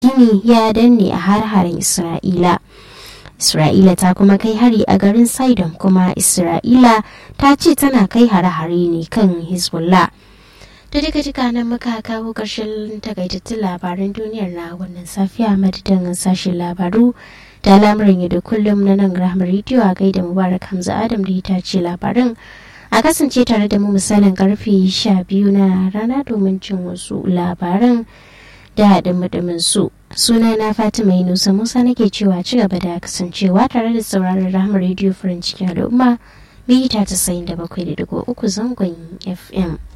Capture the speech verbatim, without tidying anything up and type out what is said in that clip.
Gini ya danne a har-harin Isra'ila. Isra'ila ta kuma kai hari a garin Sidon, kuma Isra'ila ta ce tana kai hare-hare ne kan Hezbollah. Da duka duka nan muka kawo ƙarshen takaitattun labaran duniyar na wannan safiya, madadin sashen labaru da al'amuran yau da kullum na nan Rahama Radio a gaida Mubarak Hamza Adam da ita ce labarin. A kasance tare da mu misalin karfe sha biyu na rana domin cin wasu labaran da haɗin su. Suna na Fatima Yunusa Musa nake cewa ci gaba da kasancewa tare da sauraron Rahama Radio farin cikin al'umma mita tasa'in da bakwai da digo uku zangon F M.